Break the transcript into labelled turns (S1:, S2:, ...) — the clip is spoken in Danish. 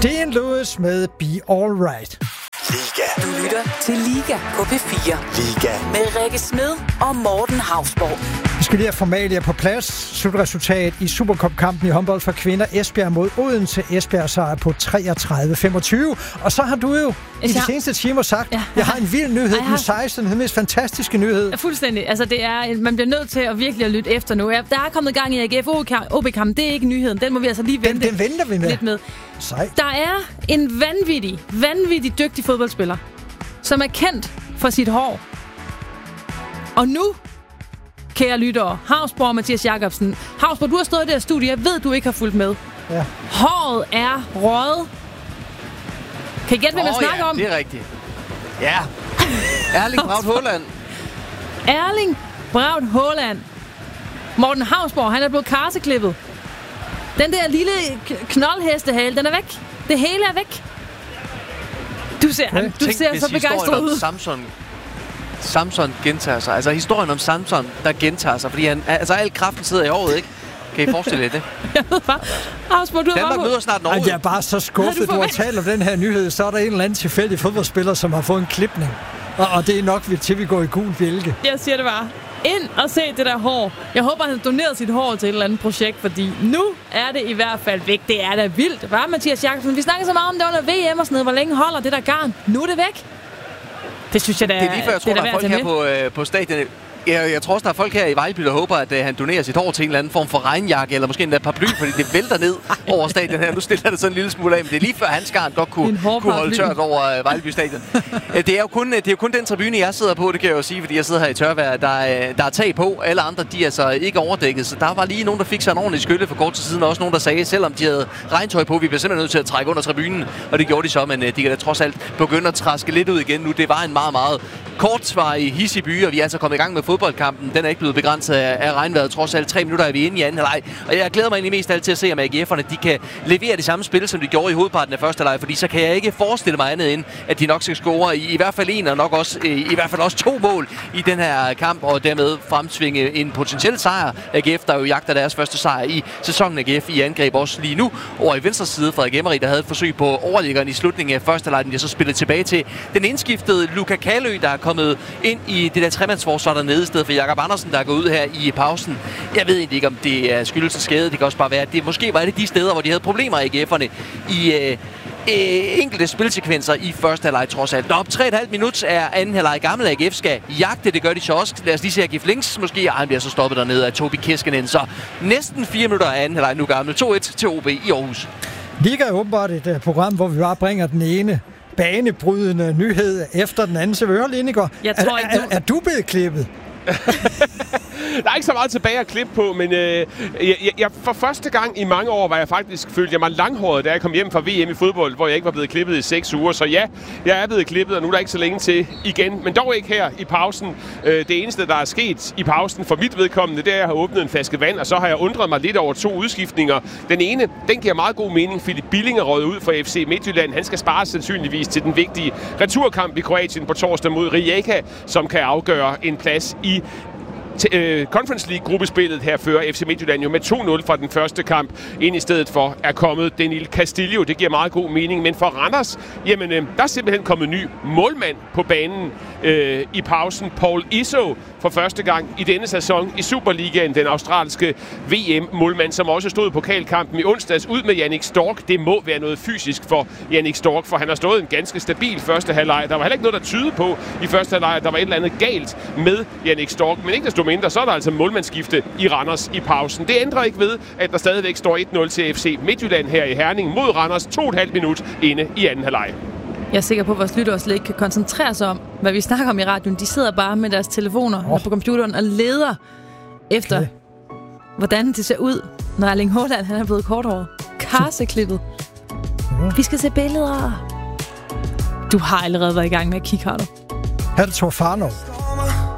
S1: Dean Lewis med Be Alright.
S2: Liga. Du lytter til Liga på P4.
S3: Liga.
S2: Med Rikke Smed og Morten Hausborg.
S1: Vi skal lige have formalia på plads. Slutresultat i Supercup-kampen i håndbold for kvinder. Esbjerg mod Odense. Esbjerg sejr på 33-25. Og så har du jo i de seneste timer sagt, jeg har en vild nyhed. Den 16. Den mest fantastiske nyhed.
S4: Fuldstændig. Altså, det er, man bliver nødt til at virkelig at lytte efter nu. Der er kommet gang i AGF OB-kampen. Det er ikke nyheden. Den må vi altså lige vente
S1: den venter vi med.
S4: Lidt med.
S1: Sej.
S4: Der er en vanvittig dygtig fodboldspiller, som er kendt for sit hår. Og nu, kære lyttere, Hausborg og Mathias Jacobsen. Hausborg, du har stået i det her studie. Jeg ved, du ikke har fulgt med.
S1: Ja.
S4: Håret er røget. Kan I gætte, hvad man snakker om?
S5: Det er rigtigt. Ja. Erling Braut Haaland.
S4: Erling Braut Haaland. Morten Hausborg, han er blevet karseklippet. Den der lille knoldhestehale, den er væk. Det hele er væk. Du ser så begejstret ud.
S5: Samson gentager sig. Altså historien om Samson, der gentager sig. Fordi al kraften sidder i håret, ikke? Kan I forestille jer det?
S4: Jeg ved bare. Hausborg,
S5: Danmark møder snart Norge.
S1: Jeg er bare så skuffet, du har talt om den her nyhed. Så er der en eller anden tilfældig fodboldspiller, som har fået en klipning. Og det er nok til, vi går i gul bjælke.
S4: Jeg siger det bare. Ind og se det der hår. Jeg håber, han har doneret sit hår til et eller andet projekt, fordi nu er det i hvert fald væk. Det er da vildt. Hvad, Mathias Jacobsen? Vi snakker så meget om det under VM og sådan noget. Hvor længe holder det der garn? Nu er det væk. Det synes jeg da.
S5: Det er lige før, jeg tror, der er folk her på stadion. Jeg tror også, der er folk her i Vejleby, der håber, at han donerer sit hår til en eller anden form for regnjakke, eller måske en paraply, fordi det vælter ned over stadion her. Nu stiller det sådan en lille smule af, men det er lige før hans garn godt kunne holde tørt over Vejleby stadion. Det er jo kun den tribune, jeg sidder på, det kan jeg jo sige, fordi jeg sidder her i tørvejr. Der er tag på. Alle andre, de er altså ikke overdækket, så der var lige nogen, der fik sig en ordentlig skylle for kort tid siden, og også nogen, der sagde, selvom de havde regntøj på, vi bliver simpelthen nødt til at trække under tribunen, og det gjorde de så, men de kan da trods alt begynde at traske lidt ud igen nu. Det var en meget, meget kortsvarig hissig by, og vi er altså kommet i gang med fodboldkampen. Den er ikke blevet begrænset af regnvejret. Trods alt 3 minutter er vi inde i anden halvleg. Og jeg glæder mig egentlig mest alt til at se, om AGF'erne de kan levere det samme spil, som de gjorde i hovedparten af første halvleg. Fordi så kan jeg ikke forestille mig andet end, at de nok skal score i hvert fald en, og nok også i hvert fald også 2 mål i den her kamp, og dermed fremtvinge en potentiel sejr. AGF, der jo jagter deres første sejr i sæsonen. AGF i angreb også lige nu over i venstre side. Frederik Emery, der havde et forsøg på overliggeren i slutningen af første halvleg, de så spillet tilbage til den indskiftede Luka Kalø, der er kommet ind i det der tremandsforsvar dernede, i stedet for Jakob Andersen, der er gået ud her i pausen. Jeg ved egentlig ikke, om det er skyldes en skade. Det kan også bare være, at det måske var det de steder, hvor de havde problemer i AGF'erne i enkelte spilsekvenser i første halvleg trods alt. Op 3,5 minutter er anden halvleg. Gammel AGF skal jagte, det gør de så også. Lad os lige se AGF Links måske, og han bliver så stoppet dernede af Tobi Keskinen. Så næsten 4 minutter af anden halvleg nu Gammel. 2-1 til OB i Aarhus.
S1: Liga er åbenbart et program, hvor vi bare bringer den ene banebrydende nyhed efter den anden. Så vi hører, Lindegaard. Er du blevet klippet?
S6: Der er ikke så meget tilbage at klippe på, men jeg for første gang i mange år var jeg faktisk følte jeg mig langhåret, da jeg kom hjem fra VM i fodbold, hvor jeg ikke var blevet klippet i 6 uger. Så ja, jeg er blevet klippet, og nu er der ikke så længe til igen. Men dog ikke her i pausen. Det eneste, der er sket i pausen for mit vedkommende, det er, at jeg har åbnet en flaske vand, og så har jeg undret mig lidt over 2 udskiftninger. Den ene, den giver meget god mening. Philip Billing er røget ud fra FC Midtjylland. Han skal spares sandsynligvis til den vigtige returkamp i Kroatien på torsdag mod Rijeka, som kan afgøre en plads i Conference League-gruppespillet. Her fører FC Midtjylland jo med 2-0 fra den første kamp. Ind i stedet for er kommet Daniel Castillo. Det giver meget god mening. Men for Randers, jamen, der er simpelthen kommet ny målmand på banen i pausen. Paul Iso for første gang i denne sæson i Superligaen. Den australske VM-målmand, som også stod i pokalkampen i onsdags ud med Jannik Stork. Det må være noget fysisk for Jannik Stork, for han har stået en ganske stabil første halvleg. Der var heller ikke noget, der tyder på i første halvleg, at der var et eller andet galt med Jannik Stork. Men ikke desto mindre, så er der altså målmandsskifte i Randers i pausen. Det ændrer ikke ved, at der stadigvæk står 1-0 til FC Midtjylland her i Herning mod Randers 2,5 minut inde i anden halvleg.
S4: Jeg er sikker på, at vores lyttere slet ikke kan koncentrere sig om, hvad vi snakker om i radioen. De sidder bare med deres telefoner på computeren og leder efter, hvordan det ser ud, når Erling Haaland han er blevet korthåret. Karseklippet. Vi skal se billeder. Du har allerede været i gang med at kigge, har du?
S1: Her er det Tor Farnov.